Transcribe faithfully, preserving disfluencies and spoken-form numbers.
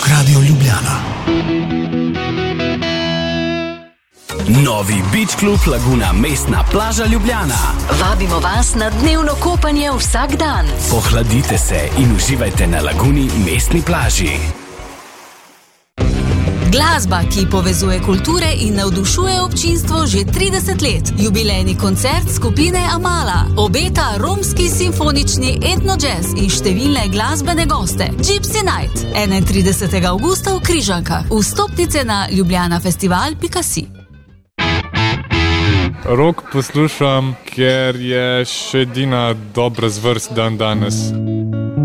Rock Radio Ljubljana. Novi Beach Club Laguna Mestna plaža Ljubljana. Vabimo vas na dnevno kopanje vsak dan. Pohladite se in uživajte na Laguni Mestni plaži. Glasba, ki povezuje kulture in navdušuje občinstvo že trideset let. Jubilejni koncert skupine Amala obeta romski simfonični etno-jazz in številne glasbene goste. Gypsy Night, enaintridesetega avgusta v Križankah. Vstopnice na ljubljanafestival pika si. Rock poslušam, ker je še edina dobra zvrst dan danes.